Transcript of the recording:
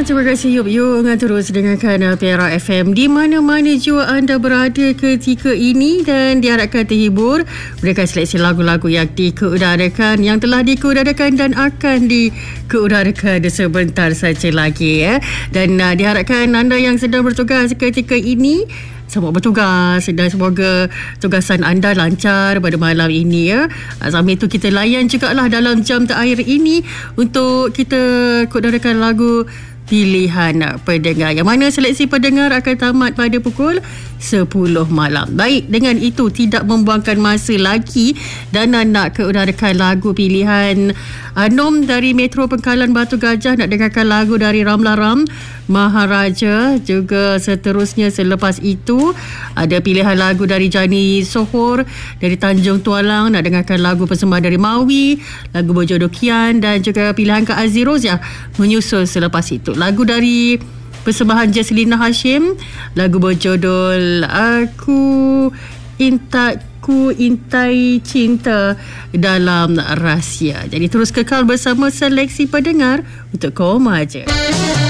Terima kasih Yub terus dengarkan Perak FM di mana-mana jua anda berada ketika ini, dan diharapkan terhibur mereka seleksi lagu-lagu yang dikeudarakan, yang telah dikeudarakan dan akan dikeudarakan sebentar saja lagi dan diharapkan anda yang sedang bertugas ketika ini selamat bertugas dan semoga tugasan anda lancar pada malam ini Sambil itu kita layan jugalah dalam jam terakhir ini untuk kita keudarakan lagu pilihan pendengar, yang mana seleksi pendengar akan tamat pada pukul 10 malam. Baik, dengan itu tidak membuangkan masa lagi dan nak keudarakan lagu pilihan Anom dari Metro Pengkalan Batu Gajah, nak dengarkan lagu dari Ramla Ram Maharaja. Juga seterusnya selepas itu ada pilihan lagu dari Jani Sohor dari Tanjung Tualang, nak dengarkan lagu persembahan dari Mawi, lagu Berjodoh Kian, dan juga pilihan Kak Aziz Roziah menyusul selepas itu. Lagu dari persembahan Jesslina Hashim, lagu berjudul Aku Intai Cinta Dalam Rahsia. Jadi terus kekal bersama seleksi pendengar untuk Koma Je.